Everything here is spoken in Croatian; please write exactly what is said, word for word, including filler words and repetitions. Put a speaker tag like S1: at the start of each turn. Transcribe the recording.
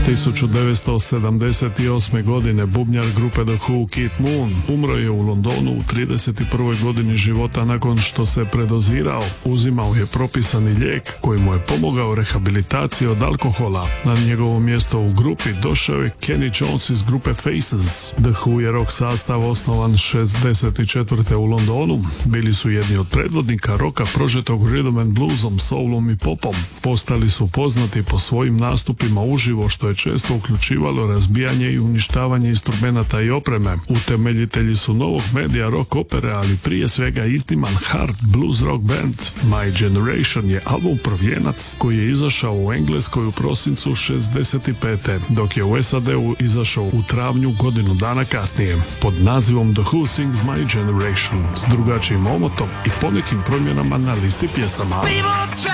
S1: tisuću devetsto sedamdeset osme. godine bubnjar grupe The Who Keith Moon umro je u Londonu u trideset prvoj godini života nakon što se predozirao. Uzimao je propisani lijek koji mu je pomogao rehabilitaciji od alkohola. Na njegovo mjesto u grupi došao je Kenny Jones iz grupe Faces. The Who je rock sastav osnovan šezdeset četvrte. u Londonu. Bili su jedni od predvodnika roka prožetog rhythm and bluesom, soulom i popom. Postali su poznati po svojim nastupima uživo, što je često uključivalo razbijanje i uništavanje instrumenata i opreme. Utemeljitelji su novog medija rock opere, ali prije svega izniman hard blues rock band. My Generation je album prvijenac koji je izašao u Engleskoj u prosincu šezdeset pete. dok je u S A D-u izašao u travnju godinu dana kasnije. Pod nazivom The Who Sings My Generation, s drugačijim omotom i ponekim promjenama na listi pjesama.